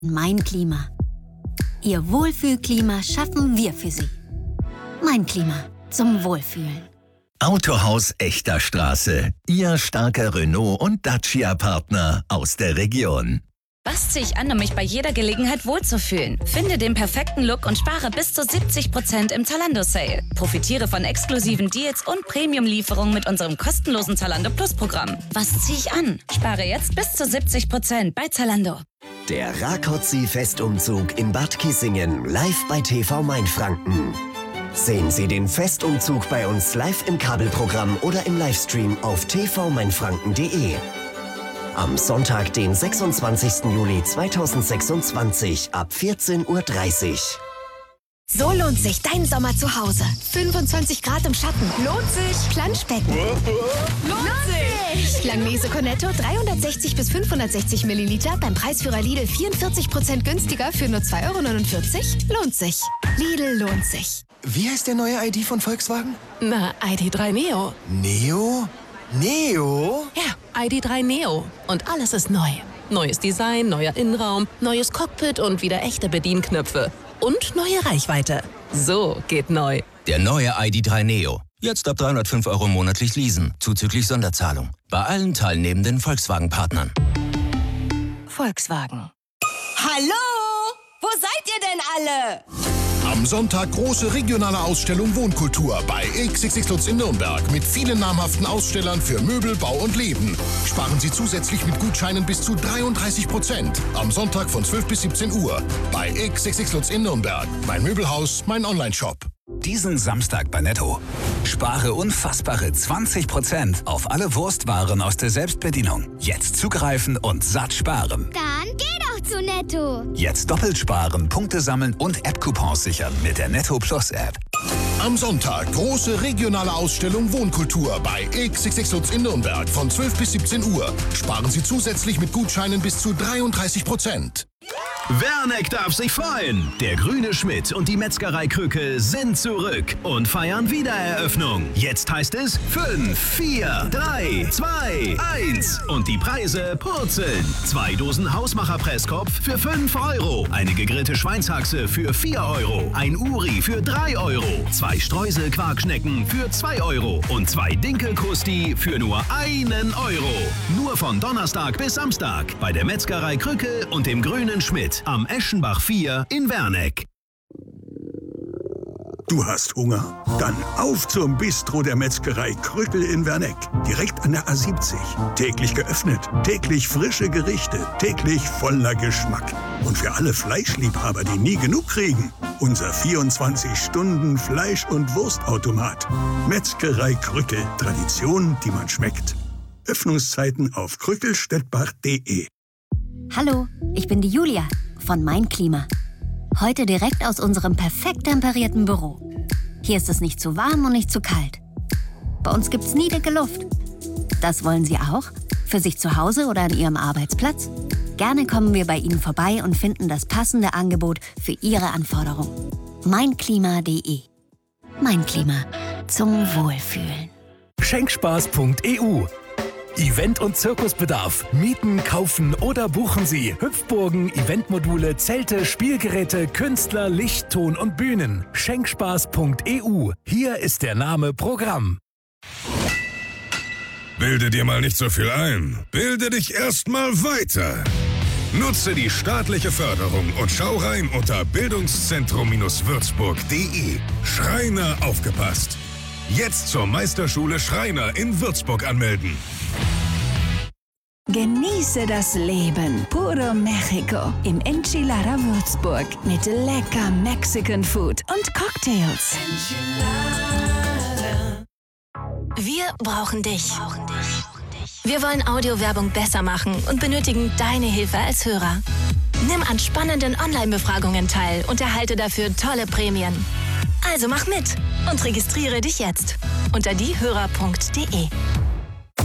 Mein Klima. Ihr Wohlfühlklima schaffen wir für Sie. Mein Klima. Zum Wohlfühlen. Autohaus Echter Straße. Ihr starker Renault- und Dacia-Partner aus der Region. Was ziehe ich an, um mich bei jeder Gelegenheit wohlzufühlen? Finde den perfekten Look und spare bis zu 70% im Zalando-Sale. Profitiere von exklusiven Deals und Premium-Lieferungen mit unserem kostenlosen Zalando Plus-Programm. Was ziehe ich an? Spare jetzt bis zu 70% bei Zalando. Der Rákóczi-Festumzug in Bad Kissingen, live bei TV Mainfranken. Sehen Sie den Festumzug bei uns live im Kabelprogramm oder im Livestream auf tvmainfranken.de. Am Sonntag, den 26. Juli 2026 ab 14:30 Uhr. So lohnt sich dein Sommer zu Hause. 25 Grad im Schatten. Lohnt sich. Planschbecken. Lohnt sich. Langnese Cornetto 360 bis 560 Milliliter beim Preisführer Lidl 44% günstiger für nur 2,49 €. Lohnt sich. Lidl lohnt sich. Wie heißt der neue ID von Volkswagen? Na, ID.3 Neo. Neo? Neo? Ja, ID.3 Neo. Und alles ist neu. Neues Design, neuer Innenraum, neues Cockpit und wieder echte Bedienknöpfe. Und neue Reichweite. So geht neu. Der neue ID.3 Neo. Jetzt ab 305 € monatlich leasen, zuzüglich Sonderzahlung. Bei allen teilnehmenden Volkswagen-Partnern. Volkswagen. Hallo? Wo seid ihr denn alle? Am Sonntag große regionale Ausstellung Wohnkultur bei XXX Lutz in Nürnberg mit vielen namhaften Ausstellern für Möbel, Bau und Leben. Sparen Sie zusätzlich mit Gutscheinen bis zu 33%. Am Sonntag von 12 bis 17 Uhr bei XXX Lutz in Nürnberg. Mein Möbelhaus, mein Onlineshop. Diesen Samstag bei Netto. Spare unfassbare 20% auf alle Wurstwaren aus der Selbstbedienung. Jetzt zugreifen und satt sparen. Dann geh doch zu Netto. Jetzt doppelt sparen, Punkte sammeln und App-Coupons sichern mit der Netto Plus App. Am Sonntag große regionale Ausstellung Wohnkultur bei XXX Lutz in Nürnberg von 12 bis 17 Uhr. Sparen Sie zusätzlich mit Gutscheinen bis zu 33%. Werneck darf sich freuen. Der Grüne Schmidt und die Metzgerei Krücke sind zurück und feiern Wiedereröffnung. Jetzt heißt es 5, 4, 3, 2, 1 und die Preise purzeln. 2 Dosen Hausmacher-Presskopf für 5 €, eine gegrillte Schweinshaxe für 4 €, ein Uri für 3 €, 2 Streusel-Quarkschnecken für 2 € und 2 Dinkelkrusti für nur 1 €. Nur von Donnerstag bis Samstag bei der Metzgerei Krücke und dem Grünen Schmidt am Eschenbach 4 in Werneck. Du hast Hunger? Dann auf zum Bistro der Metzgerei Krückel in Werneck. Direkt an der A70. Täglich geöffnet, täglich frische Gerichte, täglich voller Geschmack. Und für alle Fleischliebhaber, die nie genug kriegen, unser 24-Stunden-Fleisch- und Wurstautomat. Metzgerei Krückel. Tradition, die man schmeckt. Öffnungszeiten auf krückelstettbach.de. Hallo, ich bin die Julia von Mein Klima. Heute direkt aus unserem perfekt temperierten Büro. Hier ist es nicht zu warm und nicht zu kalt. Bei uns gibt's nie dicke Luft. Das wollen Sie auch? Für sich zu Hause oder an Ihrem Arbeitsplatz? Gerne kommen wir bei Ihnen vorbei und finden das passende Angebot für Ihre Anforderungen. Meinklima.de. Mein Klima. Zum Wohlfühlen. Schenkspaß.eu. Event- und Zirkusbedarf. Mieten, kaufen oder buchen Sie Hüpfburgen, Eventmodule, Zelte, Spielgeräte, Künstler, Licht, Ton und Bühnen. Schenkspaß.eu. Hier ist der Name Programm. Bilde dir mal nicht so viel ein. Bilde dich erstmal weiter. Nutze die staatliche Förderung und schau rein unter bildungszentrum-würzburg.de. Schreiner aufgepasst. Jetzt zur Meisterschule Schreiner in Würzburg anmelden. Genieße das Leben. Puro Mexico im Enchilada Würzburg mit lecker Mexican Food und Cocktails. Wir brauchen dich. Wir wollen Audiowerbung besser machen und benötigen deine Hilfe als Hörer. Nimm an spannenden Online-Befragungen teil und erhalte dafür tolle Prämien. Also mach mit und registriere dich jetzt unter diehörer.de.